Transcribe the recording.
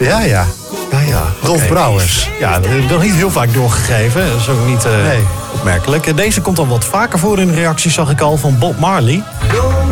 Ja. Rolf Brouwers. Ja, dat heb ik nog niet heel vaak doorgegeven. Dat is ook niet opmerkelijk. Deze komt al wat vaker voor in de reacties, zag ik al, van Bob Marley.